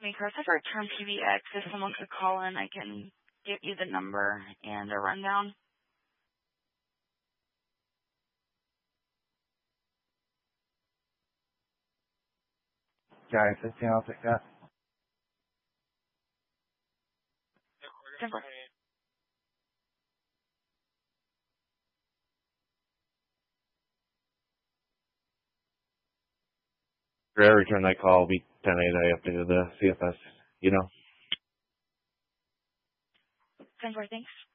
me, Chris. I've returned PBX. If someone could call in, I can give you the number and a rundown. Guy 15, I'll take that. Simple. I return that call. It'll be 10-8. I updated the CFS, you know. Simple, thanks.